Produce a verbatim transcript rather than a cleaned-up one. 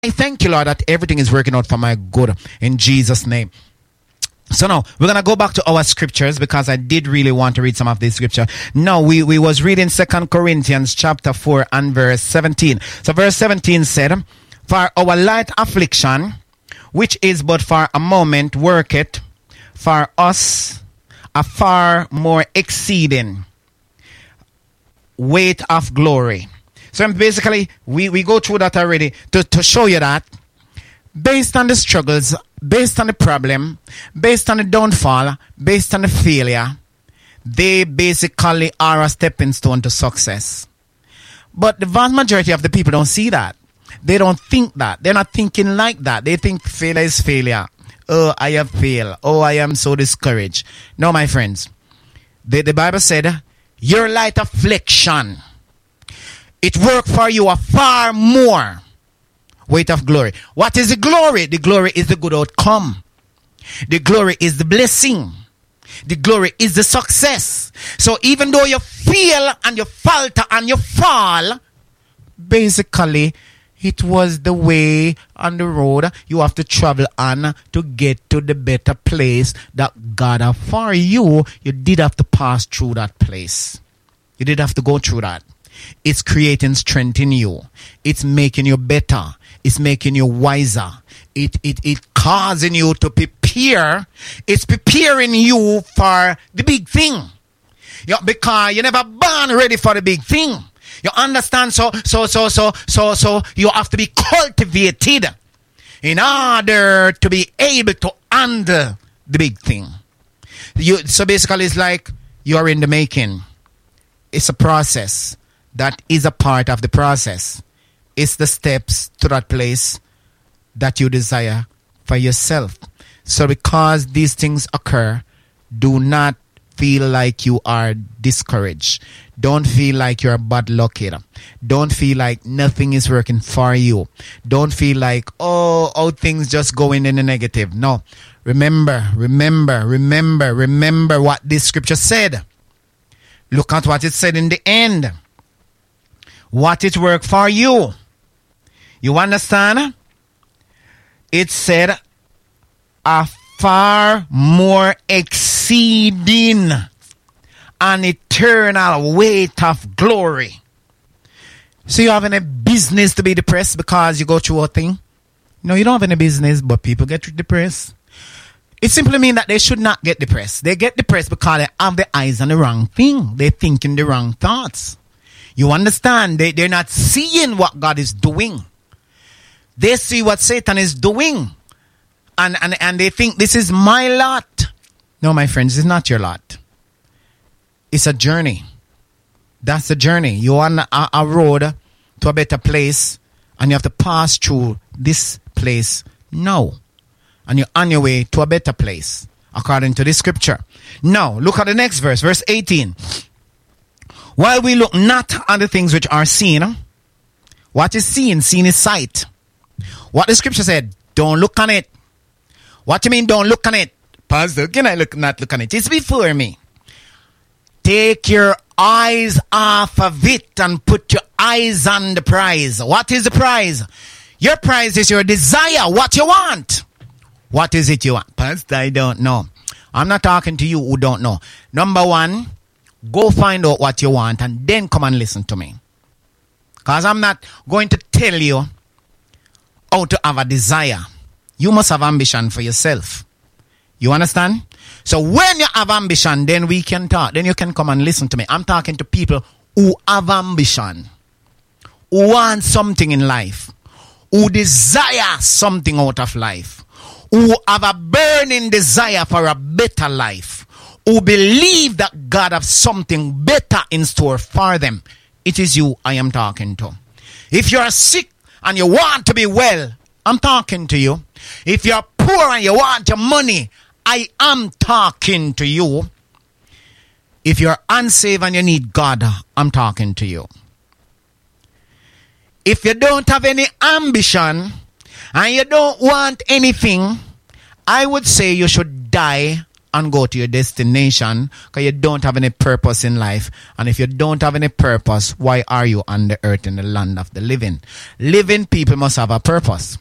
I thank you, Lord, that everything is working out for my good in Jesus' name. So now we're gonna go back to our scriptures because I did really want to read some of these scripture. Now we, we was reading Second Corinthians chapter four and verse seventeen. So verse seventeen said, "For our light affliction, which is but for a moment, worketh for us a far more exceeding weight of glory." So basically, we, we go through that already to, to show you that based on the struggles, based on the problem, based on the downfall, based on the failure, they basically are a stepping stone to success. But the vast majority of the people don't see that. They don't think that. They're not thinking like that. They think failure is failure. Oh, I have failed. Oh, I am so discouraged. No, my friends. The, the Bible said, your light affliction, it worked for you a far more weight of glory. What is the glory? The glory is the good outcome. The glory is the blessing. The glory is the success. So even though you fail and you falter and you fall, basically it was the way on the road you have to travel on to get to the better place that God has for you. You did have to pass through that place. You did have to go through that. It's creating strength in you. It's making you better. It's making you wiser. It, it, it causing you to prepare. It's preparing you for the big thing. Yeah, because you never born ready for the big thing. You understand? So, so, so, so, so, so you have to be cultivated in order to be able to handle the big thing. You, so basically it's like you are in the making. It's a process. That is a part of the process. It's the steps to that place that you desire for yourself. So because these things occur, do not feel like you are discouraged. Don't feel like you're bad lucky. Don't feel like nothing is working for you. Don't feel like, oh, all things just going in the negative. No. Remember, remember, remember, remember what this scripture said. Look at what it said in the end. What it worked for you. You understand? It said a far more exceeding an eternal weight of glory. So you have any business to be depressed because you go through a thing? No, you don't have any business, but people get depressed. It simply means that they should not get depressed. They get depressed because they have their eyes on the wrong thing. They're thinking the wrong thoughts. You understand? They, they're not seeing what God is doing. They see what Satan is doing. And, and, and they think this is my lot. No, my friends, it's not your lot. It's a journey. That's the journey. You're on a, a road to a better place. And you have to pass through this place now. And you're on your way to a better place. According to this scripture. Now, look at the next verse. Verse eighteen. While we look not on the things which are seen, what is seen? Seen is sight. What the scripture said, don't look on it. What do you mean don't look on it? Pastor, can I look not look on it? It's before me. Take your eyes off of it and put your eyes on the prize. What is the prize? Your prize is your desire, what you want. What is it you want? Pastor, I don't know. I'm not talking to you who don't know. Number one, go find out what you want and then come and listen to me. Because I'm not going to tell you how to have a desire. You must have ambition for yourself. You understand? So when you have ambition, then we can talk. Then you can come and listen to me. I'm talking to people who have ambition, who want something in life, who desire something out of life, who have a burning desire for a better life, who believe that God has something better in store for them. It is you I am talking to. If you're sick and you want to be well, I'm talking to you. If you're poor and you want your money, I am talking to you. If you're unsaved and you need God, I'm talking to you. If you don't have any ambition and you don't want anything, I would say you should die and go to your destination, because you don't have any purpose in life. And if you don't have any purpose, why are you on the earth in the land of the living? Living people must have a purpose.